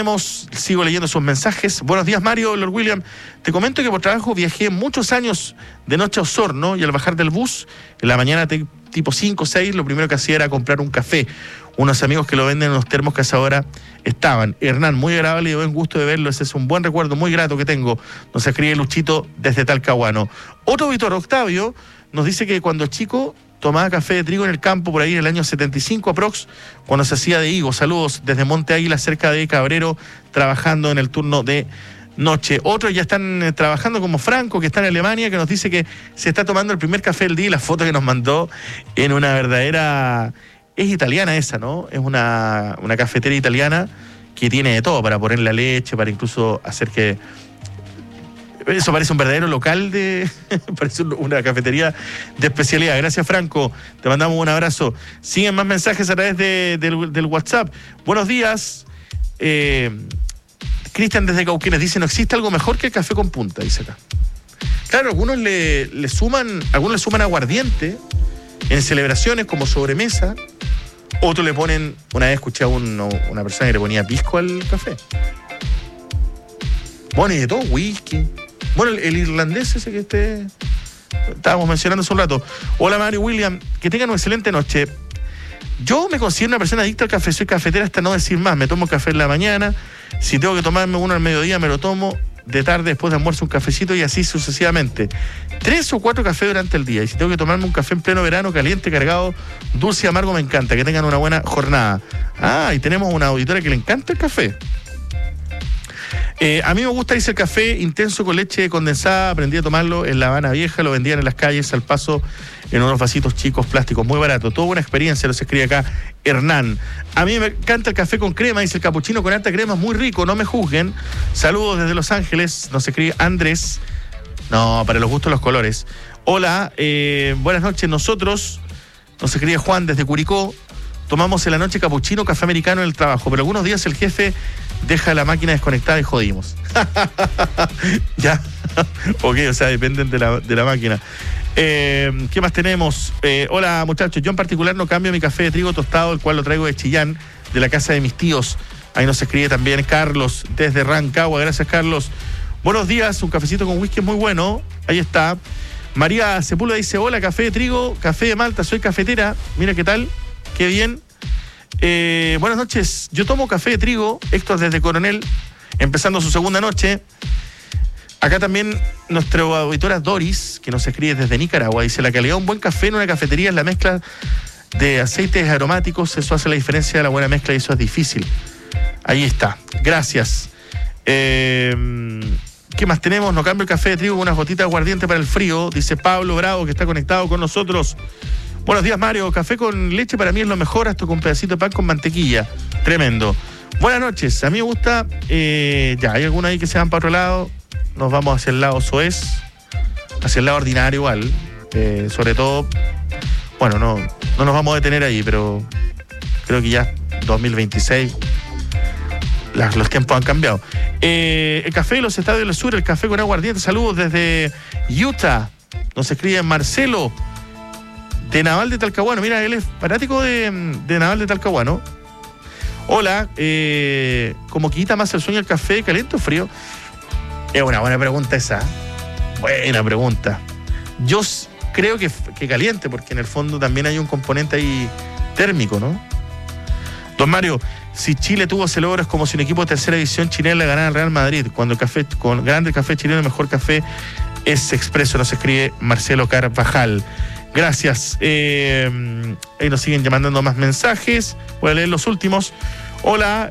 tenemos? Sigo leyendo sus mensajes. Buenos días, Mario, Lord William. Te comento que por trabajo viajé muchos años de noche a Osorno y al bajar del bus, en la mañana tipo 5 o 6, lo primero que hacía era comprar un café. Unos amigos que lo venden en los termos que hasta ahora estaban. Hernán, muy agradable y de buen gusto de verlo. Ese es un buen recuerdo, muy grato que tengo. Nos escribe Luchito desde Talcahuano. Otro auditor, Octavio, nos dice que cuando chico tomaba café de trigo en el campo por ahí en el año 75 aprox, cuando se hacía de higo. Saludos desde Monte Águila, cerca de Cabrero, trabajando en el turno de noche. Otros ya están trabajando, como Franco, que está en Alemania, que nos dice que se está tomando el primer café del día, y la foto que nos mandó en una verdadera... Es italiana esa, ¿no? Es una cafetera italiana que tiene de todo, para poner la leche, para incluso hacer que... Eso parece un verdadero local parece una cafetería de especialidad. Gracias, Franco. Te mandamos un abrazo. Siguen más mensajes a través del WhatsApp. Buenos días. Cristian desde Cauquenes dice: no existe algo mejor que el café con punta, dice acá. Claro, algunos le suman aguardiente en celebraciones como sobremesa. Otros le ponen, una vez escuché a una persona que le ponía pisco al café. Bueno, y de todo, whisky. Bueno, el irlandés ese que estábamos mencionando hace un rato. Hola, Mario William, que tengan una excelente noche. Yo me considero una persona adicta al café, soy cafetera hasta no decir más. Me tomo café en la mañana, si tengo que tomarme uno al mediodía me lo tomo, de tarde después de almuerzo un cafecito y así sucesivamente. 3 o 4 cafés durante el día. Y si tengo que tomarme un café en pleno verano, caliente, cargado, dulce y amargo, me encanta. Que tengan una buena jornada. Y tenemos una auditora que le encanta el café. A mí me gusta, dice, el café intenso con leche condensada. Aprendí a tomarlo en La Habana Vieja, lo vendían en las calles al paso en unos vasitos chicos plásticos, muy barato. Toda buena experiencia, lo se escribe acá Hernán. A mí me encanta el café con crema, dice, el capuchino con alta crema, muy rico, no me juzguen. Saludos desde Los Ángeles, nos escribe Andrés. No, para los gustos los colores. Hola, buenas noches. Nosotros, nos escribe Juan desde Curicó, tomamos en la noche capuchino, café americano en el trabajo, pero algunos días el jefe deja la máquina desconectada y jodimos. Ya, ok, o sea, dependen de la máquina. ¿Qué más tenemos? Hola, muchachos, yo en particular no cambio mi café de trigo tostado, el cual lo traigo de Chillán, de la casa de mis tíos. Ahí nos escribe también Carlos desde Rancagua. Gracias, Carlos. Buenos días, un cafecito con whisky es muy bueno. Ahí está. María Sepúlveda dice: hola, café de trigo, café de Malta, soy cafetera. Mira qué tal, qué bien. Buenas noches, yo tomo café de trigo. Héctor desde Coronel, empezando su segunda noche. Acá también nuestra auditora Doris, que nos escribe desde Nicaragua, dice: la calidad de un buen café en una cafetería es la mezcla de aceites aromáticos, eso hace la diferencia de la buena mezcla y eso es difícil. Ahí está, gracias. ¿Qué más tenemos? No cambio el café de trigo con unas gotitas de aguardiente para el frío, dice Pablo Bravo, que está conectado con nosotros. Buenos días, Mario. Café con leche para mí es lo mejor, hasta con un pedacito de pan con mantequilla. Tremendo. Buenas noches. A mí me gusta... ya, hay algunos ahí que se van para otro lado. Nos vamos hacia el lado soez, hacia el lado ordinario igual. Sobre todo... Bueno, no nos vamos a detener ahí, pero creo que ya 2026 los tiempos han cambiado. El café de los Estados del Sur, el café con aguardiente. Saludos desde Utah. Nos escribe Marcelo de Naval de Talcahuano. Mira, él es fanático de Naval de Talcahuano. Hola, ¿cómo quita más el sueño el café, caliente o frío? Es una buena pregunta esa. Buena pregunta. Yo creo que caliente, porque en el fondo también hay un componente ahí térmico, ¿no? Don Mario, si Chile tuvo ese logro es como si un equipo de tercera división chileno le ganara al Real Madrid. Cuando el café, con grande café chileno, el mejor café es expreso, nos escribe Marcelo Carvajal. Gracias. Ahí nos siguen llamando más mensajes. Voy a leer los últimos. Hola,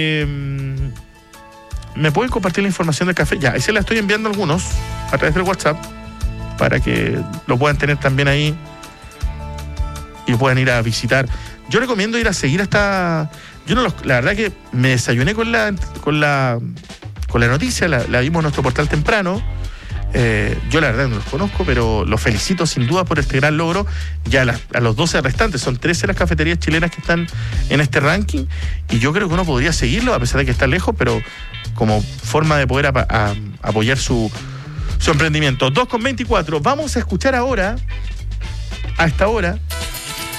¿me pueden compartir la información del café? Ya, ahí se la estoy enviando a algunos a través del WhatsApp para que lo puedan tener también ahí y puedan ir a visitar. Yo recomiendo ir a seguir hasta... la verdad que me desayuné con la noticia, la vimos en nuestro portal temprano. Yo la verdad no los conozco, pero los felicito sin duda por este gran logro. Ya a los 12 restantes, son 13 las cafeterías chilenas que están en este ranking, y yo creo que uno podría seguirlo a pesar de que está lejos, pero como forma de poder apoyar su emprendimiento. 2:24, vamos a escuchar ahora, a esta hora,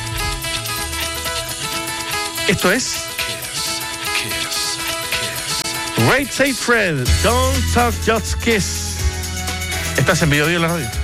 esto es Great Safe Fred, Don't Talk Just Kiss. Estás en Video Video en la radio.